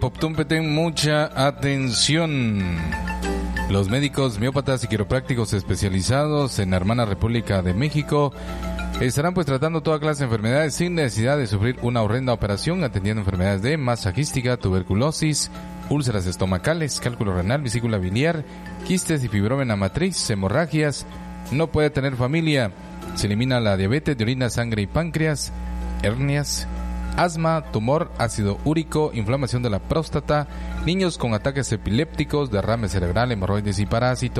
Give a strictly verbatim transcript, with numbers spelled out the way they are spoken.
Poptumpeten, mucha atención. Los médicos miópatas y quiroprácticos especializados en la hermana República de México estarán pues tratando toda clase de enfermedades sin necesidad de sufrir una horrenda operación, atendiendo enfermedades de masajística, tuberculosis, úlceras estomacales, cálculo renal, vesícula biliar, quistes y fibrómena matriz, hemorragias. No puede tener familia. Se elimina la diabetes de orina, sangre y páncreas, hernias, asma, tumor, ácido úrico, inflamación de la próstata, niños con ataques epilépticos, derrame cerebral, hemorroides y parásitos.